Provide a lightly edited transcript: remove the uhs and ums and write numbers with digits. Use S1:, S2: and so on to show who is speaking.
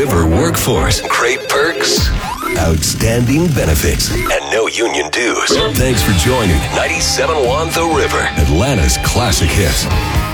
S1: River workforce. Great perks, outstanding benefits, and no union dues. Thanks for joining 97.1 The River, Atlanta's classic hits.